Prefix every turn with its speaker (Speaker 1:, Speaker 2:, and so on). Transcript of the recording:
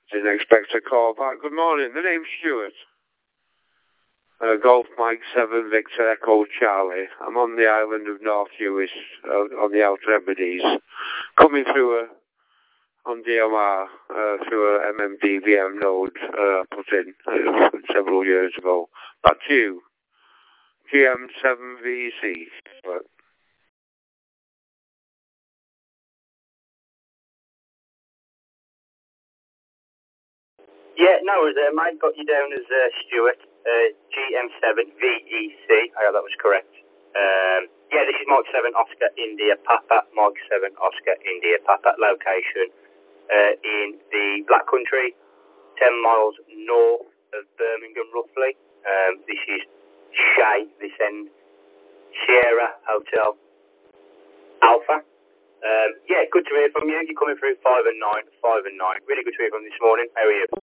Speaker 1: Didn't expect a call back. Good morning. The name's Stuart. Golf Mike 7 Victor Echo Charlie. I'm on the island of North Uist, on the Outer Hebrides. Coming through on DMR, through a MMDVM node put in several years ago. Back to you. GM7VC.
Speaker 2: Yeah, no worries there, mate. Got you down as Stuart, GM7VEC. I hope that was correct. Yeah, this is Mike 7 Oscar India Papa. Mike 7 Oscar India Papa. Location in the Black Country, 10 miles north of Birmingham, roughly. This is Shay, this end, Sierra Hotel Alpha. Yeah, good to hear from you. You're coming through 5 and 9, 5 and 9. Really good to hear from you this morning. How are you?